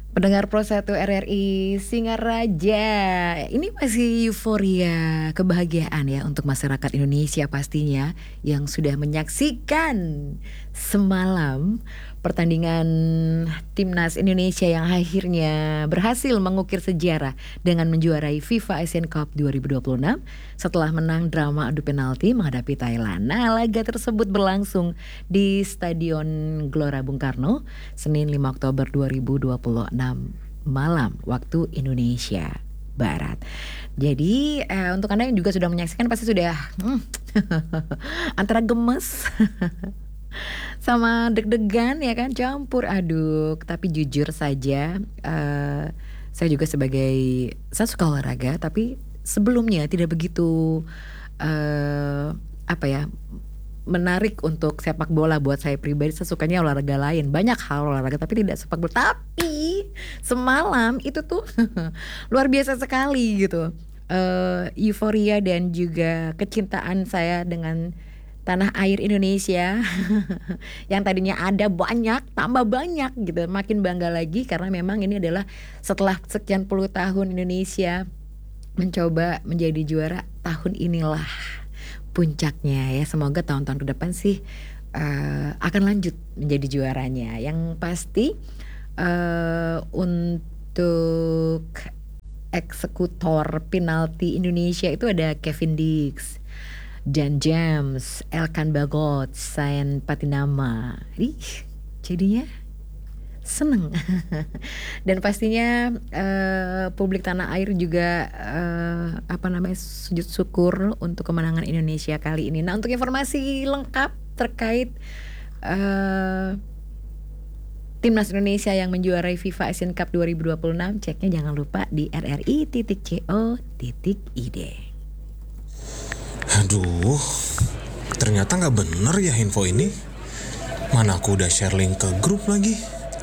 Pendengar Pro 1 RRI Singaraja, ini masih euforia kebahagiaan ya untuk masyarakat Indonesia pastinya yang sudah menyaksikan semalam pertandingan Timnas Indonesia yang akhirnya berhasil mengukir sejarah dengan menjuarai FIFA Asian Cup 2026 setelah menang drama adu penalti menghadapi Thailand. Nah, laga tersebut berlangsung di Stadion Gelora Bung Karno Senin 5 Oktober 2026 malam waktu Indonesia Barat. Jadi untuk Anda yang juga sudah menyaksikan pasti sudah antara gemes sama deg-degan ya kan, campur aduk. Tapi jujur saja saya juga saya suka olahraga, tapi sebelumnya tidak begitu menarik untuk sepak bola. Buat saya pribadi, saya sukanya olahraga lain. Banyak hal olahraga tapi tidak sepak bola. Tapi semalam itu tuh luar biasa sekali gitu. Euforia dan juga kecintaan saya dengan tanah air Indonesia yang tadinya ada banyak, tambah banyak gitu. Makin bangga lagi karena memang ini adalah setelah sekian puluh tahun Indonesia mencoba menjadi juara, tahun inilah puncaknya ya. Semoga tahun-tahun ke depan sih akan lanjut menjadi juaranya. Yang pasti untuk eksekutor penalti Indonesia itu ada Kevin Dix, Jan James, Elkan Bagot, Sain Patinama. Jadinya seneng. Dan pastinya publik tanah air juga sujud syukur untuk kemenangan Indonesia kali ini. Nah, untuk informasi lengkap terkait Timnas Indonesia yang menjuarai FIFA Asian Cup 2026, ceknya jangan lupa di rri.co.id. Aduh, ternyata gak bener ya info ini. Mana aku udah share link ke grup lagi.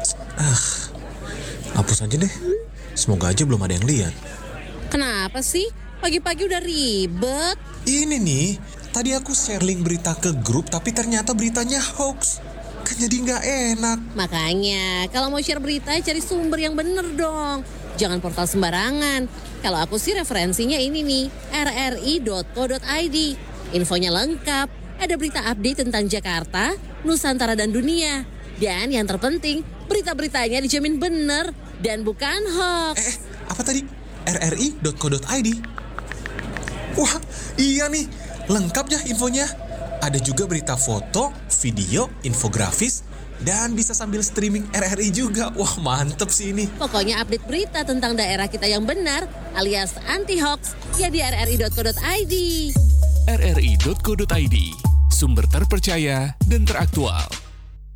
Hapus aja deh. Semoga aja belum ada yang lihat. Kenapa sih? Pagi-pagi udah ribet. Ini nih, tadi aku share link berita ke grup tapi ternyata beritanya hoax. Kan jadi gak enak. Makanya, kalau mau share berita cari sumber yang bener dong. Jangan portal sembarangan. Kalau aku sih referensinya ini nih, rri.co.id. Infonya lengkap, ada berita update tentang Jakarta, Nusantara dan dunia. Dan yang terpenting, berita-beritanya dijamin bener dan bukan hoax. Apa tadi? rri.co.id? Wah, iya nih, lengkap ya infonya. Ada juga berita foto, video, infografis, dan bisa sambil streaming RRI juga. Wah, mantep sih ini. Pokoknya update berita tentang daerah kita yang benar alias anti-hoax ya di rri.co.id. rri.co.id, sumber terpercaya dan teraktual.